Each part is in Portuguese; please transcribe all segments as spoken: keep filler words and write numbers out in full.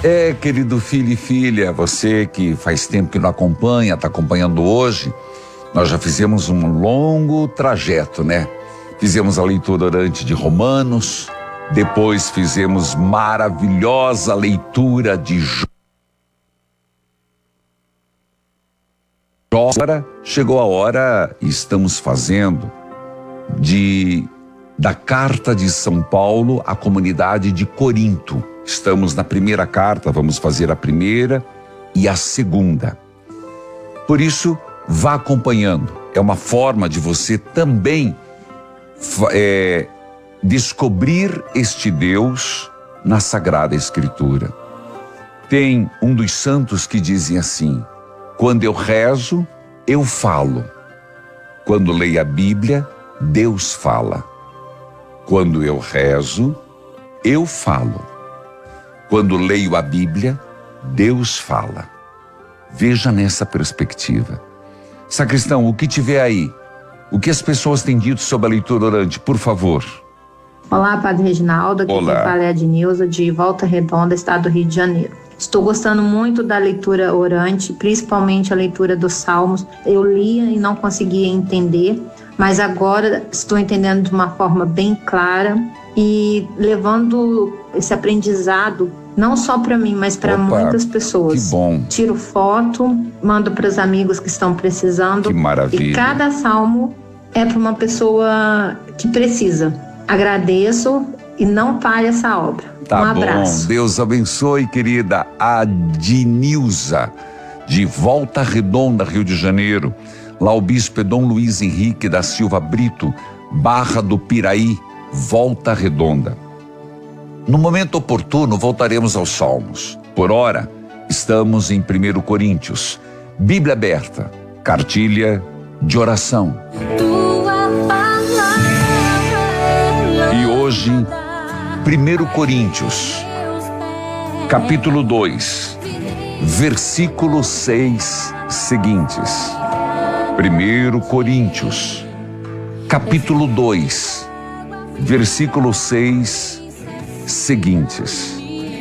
É, querido filho e filha, você que faz tempo que não acompanha, está acompanhando hoje, nós já fizemos um longo trajeto, né? Fizemos a leitura orante de Romanos, depois fizemos maravilhosa leitura de Jó. Agora chegou a hora, e estamos fazendo, de, da carta de São Paulo à comunidade de Corinto. Estamos na primeira carta, vamos fazer a primeira e a segunda. Por isso, vá acompanhando. É uma forma de você também é, descobrir este Deus na Sagrada Escritura. Tem um dos santos que dizem assim: quando eu rezo, eu falo. Quando leio a Bíblia, Deus fala. Quando eu rezo, eu falo. Quando leio a Bíblia, Deus fala. Veja nessa perspectiva. Sacristão, o que tiver aí? O que as pessoas têm dito sobre a leitura orante, por favor? Olá, Padre Reginaldo. Aqui Olá. quem fala é a Adnilza, de Volta Redonda, estado do Rio de Janeiro. Estou gostando muito da leitura orante, principalmente a leitura dos Salmos. Eu lia e não conseguia entender, mas agora estou entendendo de uma forma bem clara e levando esse aprendizado não só para mim, mas para muitas pessoas. Que bom. Tiro foto, mando para os amigos que estão precisando. Que maravilha. E cada salmo é para uma pessoa que precisa. Agradeço e não pare essa obra. Tá um abraço. Bom, Deus abençoe, querida Adnilza, de Volta Redonda, Rio de Janeiro. Lá o bispo é Dom Luiz Henrique da Silva Brito, Barra do Piraí, Volta Redonda. No momento oportuno, voltaremos aos Salmos. Por ora, estamos em primeiro Coríntios. Bíblia aberta, cartilha de oração. E hoje, primeiro Coríntios, capítulo dois, versículo seis seguintes. primeiro Coríntios, capítulo dois, versículo seis seguintes.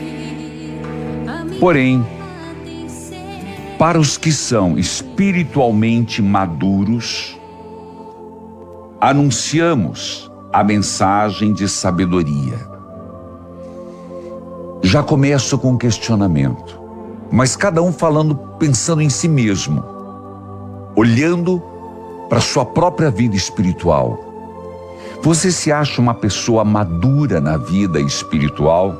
Porém, para os que são espiritualmente maduros, anunciamos a mensagem de sabedoria. Já começo com um questionamento, mas cada um falando, pensando em si mesmo, olhando para sua própria vida espiritual. Você se acha uma pessoa madura na vida espiritual?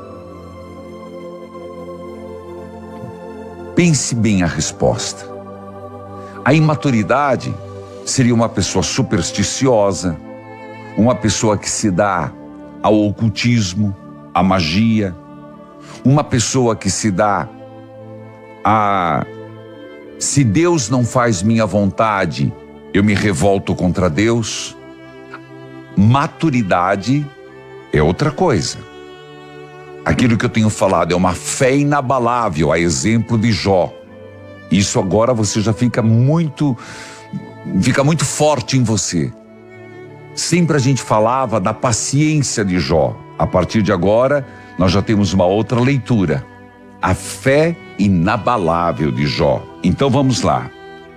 Pense bem a resposta. A imaturidade seria uma pessoa supersticiosa, uma pessoa que se dá ao ocultismo, à magia, uma pessoa que se dá a... se Deus não faz minha vontade, eu me revolto contra Deus. Maturidade é outra coisa. Aquilo que eu tenho falado é uma fé inabalável, a exemplo de Jó. Isso agora você já fica muito, fica muito forte em você. Sempre a gente falava da paciência de Jó. A partir de agora, nós já temos uma outra leitura. A fé inabalável de Jó. Então vamos lá.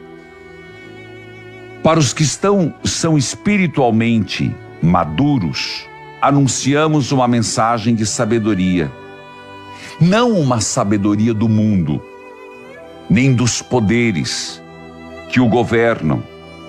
Para os que estão, são espiritualmente maduros, anunciamos uma mensagem de sabedoria. Não uma sabedoria do mundo, nem dos poderes que o governam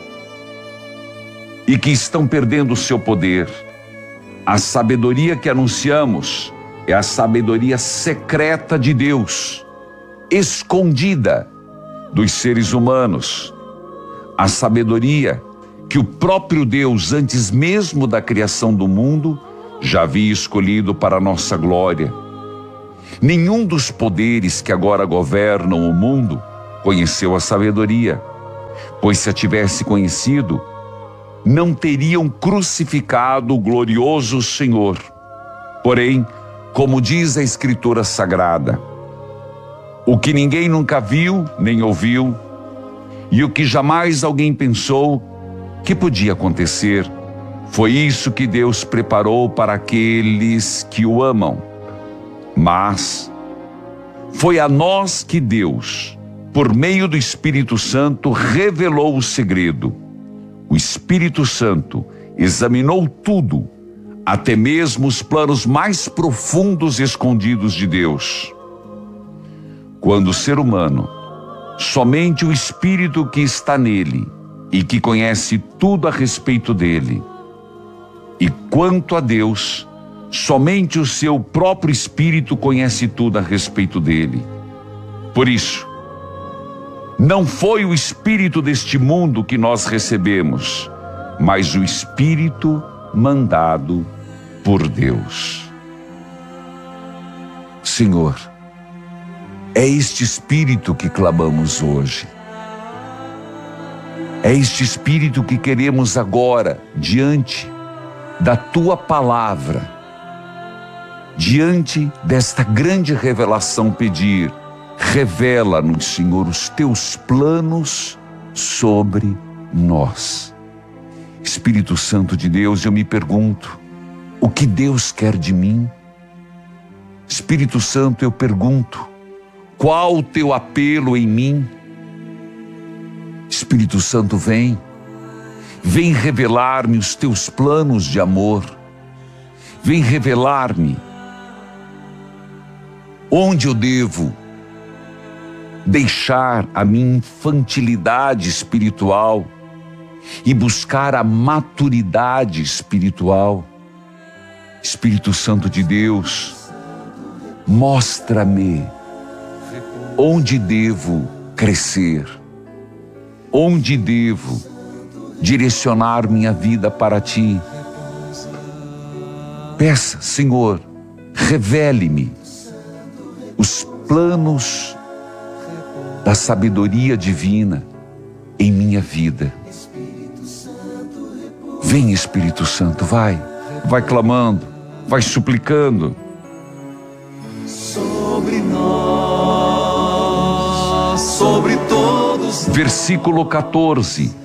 e que estão perdendo o seu poder. A sabedoria que anunciamos é a sabedoria secreta de Deus, escondida dos seres humanos. A sabedoria que o próprio Deus, antes mesmo da criação do mundo, já havia escolhido para a nossa glória. Nenhum dos poderes que agora governam o mundo conheceu a sabedoria, pois se a tivesse conhecido, não teriam crucificado o glorioso Senhor. Porém, como diz a Escritura Sagrada, o que ninguém nunca viu, nem ouviu, e o que jamais alguém pensou que podia acontecer, foi isso que Deus preparou para aqueles que o amam. Mas Foi a nós que Deus, por meio do Espírito Santo, revelou o segredo. O Espírito Santo examinou tudo, até mesmo os planos mais profundos e escondidos de Deus. Quando o ser humano, somente o Espírito que está nele e que conhece tudo a respeito dele, e quanto a Deus, somente o seu próprio Espírito conhece tudo a respeito dele. Por isso, não foi o Espírito deste mundo que nós recebemos, mas o Espírito mandado por Deus. Senhor, é este Espírito que clamamos hoje. É este Espírito que queremos agora, diante da Tua palavra, diante desta grande revelação, pedir: revela-nos, Senhor, os Teus planos sobre nós. Espírito Santo de Deus, eu me pergunto, o que Deus quer de mim? Espírito Santo, eu pergunto, qual o Teu apelo em mim? Espírito Santo, vem, vem revelar-me os Teus planos de amor, vem revelar-me onde eu devo deixar a minha infantilidade espiritual e buscar a maturidade espiritual. Espírito Santo de Deus, mostra-me onde devo crescer, onde devo direcionar minha vida para Ti. Peça, Senhor, revele-me os planos da sabedoria divina em minha vida. Vem, Espírito Santo, vai, vai clamando, vai suplicando. Sobre nós, sobre todos. Versículo quatorze.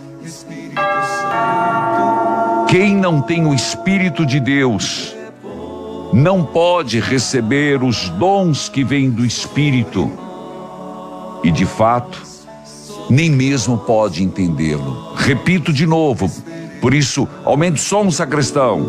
Quem não tem o Espírito de Deus não pode receber os dons que vêm do Espírito e, de fato, nem mesmo pode entendê-lo. Repito de novo, por isso, aumente o som, sacristão.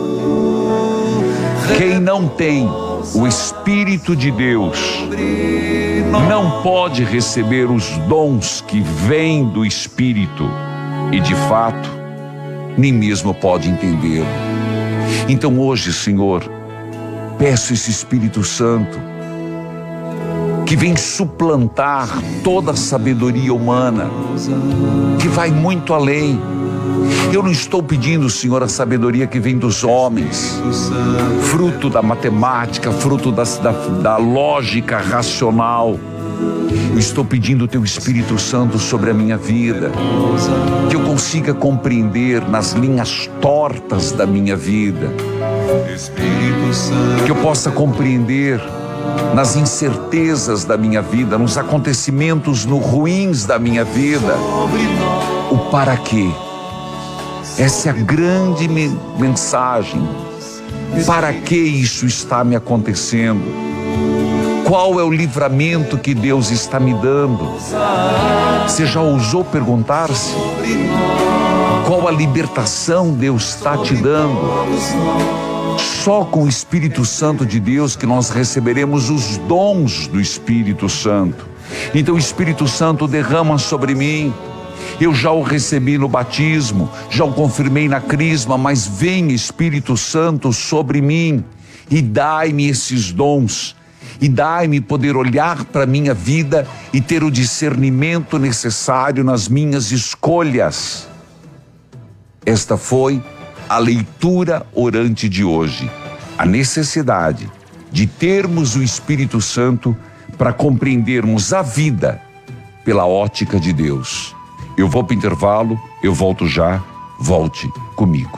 Quem não tem o Espírito de Deus não pode receber os dons que vêm do Espírito e, de fato, nem mesmo pode entendê-lo. Então hoje, Senhor, peço esse Espírito Santo que vem suplantar toda a sabedoria humana, que vai muito além. Eu não estou pedindo, Senhor, a sabedoria que vem dos homens, fruto da matemática, fruto da, da, da lógica racional. Eu estou pedindo o Teu Espírito Santo sobre a minha vida, que eu consiga compreender nas linhas tortas da minha vida, que eu possa compreender nas incertezas da minha vida, nos acontecimentos no ruins da minha vida, o para quê. Essa é a grande me- mensagem. Para que isso está me acontecendo? Qual é o livramento que Deus está me dando? Você já ousou perguntar-se? Qual a libertação Deus está te dando? Só com o Espírito Santo de Deus que nós receberemos os dons do Espírito Santo. Então o Espírito Santo derrama sobre mim. Eu já o recebi no batismo, já o confirmei na crisma, mas vem, Espírito Santo, sobre mim e dai-me esses dons. E dai-me poder olhar para a minha vida e ter o discernimento necessário nas minhas escolhas. Esta foi a leitura orante de hoje. A necessidade de termos o Espírito Santo para compreendermos a vida pela ótica de Deus. Eu vou para o intervalo, eu volto já, volte comigo.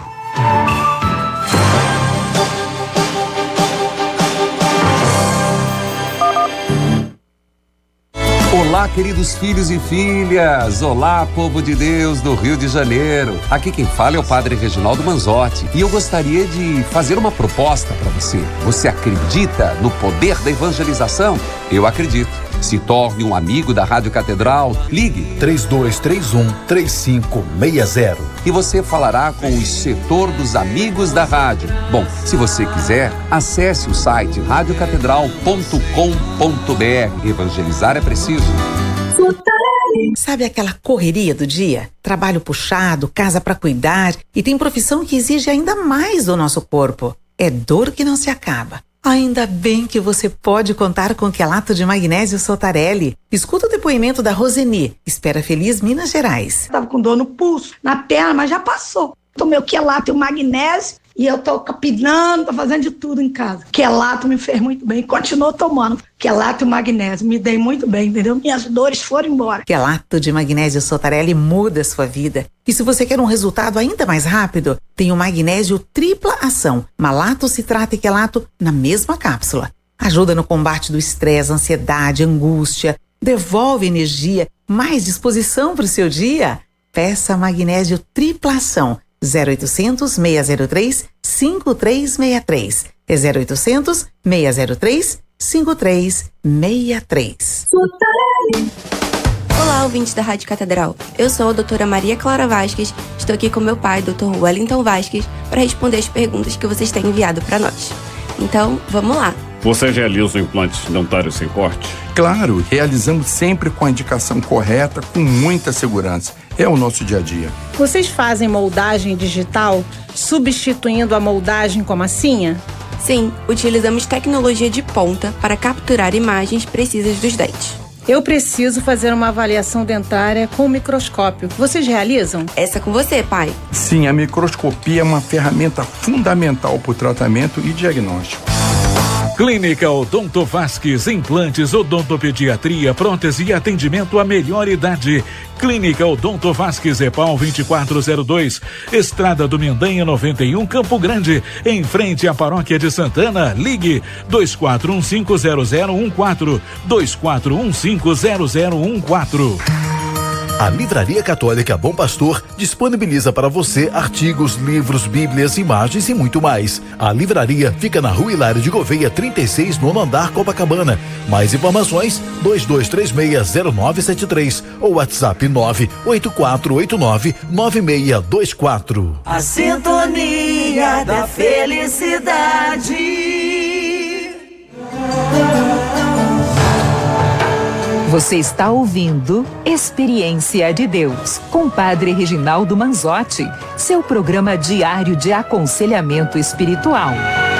Olá, queridos filhos e filhas! Olá, povo de Deus do Rio de Janeiro! Aqui quem fala é o Padre Reginaldo Manzotti e eu gostaria de fazer uma proposta para você. Você acredita no poder da evangelização? Eu acredito. Se torne um amigo da Rádio Catedral. Ligue três dois três um, três cinco seis zero. E você falará com o setor dos amigos da rádio. Bom, se você quiser, acesse o site rádio catedral ponto com ponto br. Evangelizar é preciso. Sabe aquela correria do dia? Trabalho puxado, casa pra cuidar e tem profissão que exige ainda mais do nosso corpo. É dor que não se acaba. Ainda bem que você pode contar com quelato de magnésio Sotarelli. Escuta o depoimento da Roseni, Espera Feliz, Minas Gerais. Tava com dor no pulso, na perna, mas já passou. Tomei o quelato e o magnésio e eu tô capinando, tô fazendo de tudo em casa. Quelato me fez muito bem, continuo tomando. Quelato e magnésio, me dei muito bem, entendeu? Minhas dores foram embora. Quelato de magnésio Sotarelli muda a sua vida. E se você quer um resultado ainda mais rápido, tem o magnésio tripla ação, malato, citrato e quelato na mesma cápsula. Ajuda no combate do estresse, ansiedade, angústia, devolve energia, mais disposição para o seu dia. Peça magnésio tripla ação. zero oitocentos, seis zero três, cinco três seis três. É zero oitocentos, seis zero três, cinco três seis três. Olá, ouvintes da Rádio Catedral. Eu sou a doutora Maria Clara Vasques. Estou aqui com meu pai, doutor Wellington Vasques, para responder as perguntas que vocês têm enviado para nós. Então, vamos lá. Você realiza implantes dentários sem corte? Claro, realizamos sempre com a indicação correta, com muita segurança. É o nosso dia a dia. Vocês fazem moldagem digital, substituindo a moldagem com massinha? Sim, utilizamos tecnologia de ponta para capturar imagens precisas dos dentes. Eu preciso fazer uma avaliação dentária com microscópio. Vocês realizam? Essa é com você, pai. Sim, a microscopia é uma ferramenta fundamental para o tratamento e diagnóstico. Clínica Odonto Vasques, implantes, odontopediatria, prótese e atendimento à melhor idade. Clínica Odonto Vasques, EPAL vinte e quatro zero dois, Estrada do Mendanha noventa e um, Campo Grande, em frente à Paróquia de Santana. Ligue dois quatro um cinco zero zero um quatro, dois quatro um cinco zero zero um quatro. A Livraria Católica Bom Pastor disponibiliza para você artigos, livros, bíblias, imagens e muito mais. A livraria fica na Rua Hilário de Gouveia, trinta e seis, nono andar, Copacabana. Mais informações, dois dois três seis zero nove sete três ou WhatsApp nove oito quatro oito nove nove seis dois quatro. A sintonia da felicidade. Você está ouvindo Experiência de Deus, com Padre Reginaldo Manzotti, seu programa diário de aconselhamento espiritual.